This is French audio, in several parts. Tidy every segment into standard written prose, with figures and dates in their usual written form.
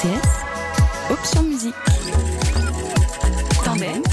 RTS, option musique. Tandem.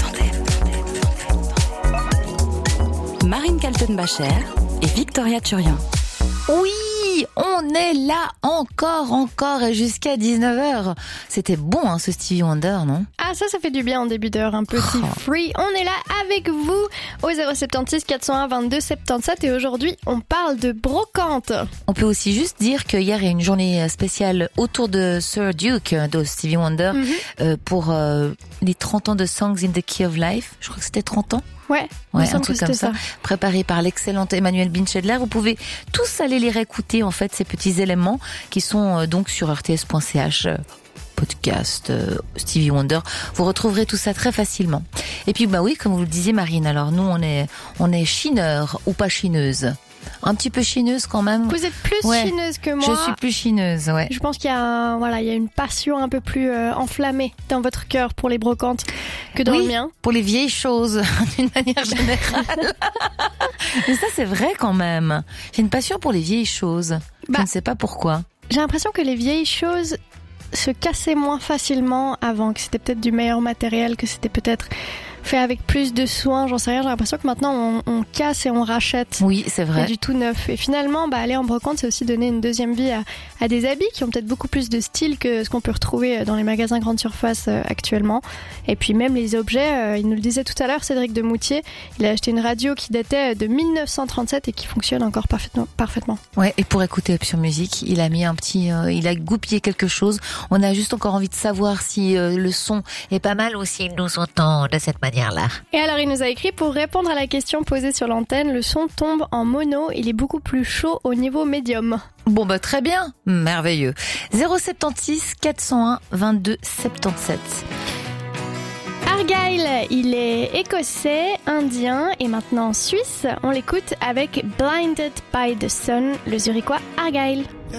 Marine Kaltenbacher et Victoria Turian. Oui, on est là encore et jusqu'à 19h. C'était bon ce Stevie Wonder, non ? Ah ça fait du bien en début d'heure, un petit free. On est là avec vous au 076 401 22 77 et aujourd'hui on parle de brocante. On peut aussi juste dire qu'hier il y a une journée spéciale autour de Sir Duke de Stevie Wonder pour les 30 ans de Songs in the Key of Life. Je crois que c'était 30 ans. Ouais, un truc comme ça, préparé par l'excellente Emmanuelle Binchedler. Vous pouvez tous aller les réécouter, en fait, ces petits éléments qui sont donc sur rts.ch, podcast, Stevie Wonder. Vous retrouverez tout ça très facilement. Et puis, bah oui, comme vous le disiez, Marine, alors nous, on est chineur ou pas chineuse. Un petit peu chineuse quand même. Vous êtes plus chineuse que moi. Je suis plus chineuse, ouais. Je pense qu'il y a il y a une passion un peu plus enflammée dans votre cœur pour les brocantes que dans le mien. Pour les vieilles choses, d'une manière générale. Mais ça, c'est vrai quand même. J'ai une passion pour les vieilles choses. Je ne sais pas pourquoi. J'ai l'impression que les vieilles choses se cassaient moins facilement avant, que c'était peut-être du meilleur matériel, que c'était peut-être fait avec plus de soin, j'en sais rien. J'ai l'impression que maintenant on casse et on rachète. Oui, c'est vrai. Du tout neuf. Et finalement, aller en brocante, c'est aussi donner une deuxième vie à des habits qui ont peut-être beaucoup plus de style que ce qu'on peut retrouver dans les magasins grande surface actuellement. Et puis même les objets, il nous le disait tout à l'heure, Cédric de Moutier, il a acheté une radio qui datait de 1937 et qui fonctionne encore parfaitement. Ouais, et pour écouter Option Musique, il a mis il a goupillé quelque chose. On a juste encore envie de savoir si le son est pas mal ou s'il nous entend de cette manière. Et alors il nous a écrit pour répondre à la question posée sur l'antenne, le son tombe en mono, il est beaucoup plus chaud au niveau médium. Bon très bien, merveilleux. 076 401 22 77. Argyle, il est écossais, indien et maintenant suisse. On l'écoute avec Blinded by the Sun, le zurichois Argyle.